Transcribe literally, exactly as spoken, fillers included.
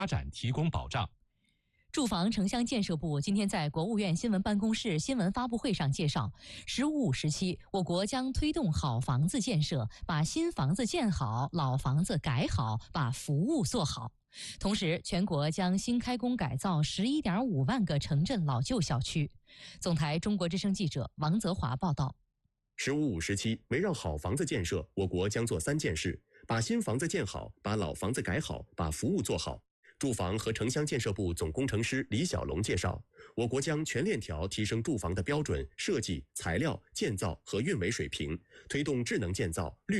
发展提供保障。 住房城乡建设部今天在国务院新闻办公室新闻发布会上介绍，十五五时期，我国将推动好房子建设，把新房子建好，老房子改好，把服务做好。同时，全国将新开工改造十一点五万个城镇老旧小区。总台中国之声记者王泽华报道。 十五五时期，围绕好房子建设，我国将做三件事：把新房子建好，把老房子改好，把服务做好。住房和城乡建设部总工程师李小龙介绍，我国将全链条提升住房的标准、设计、材料、建造和运维水平，推动智能建造、绿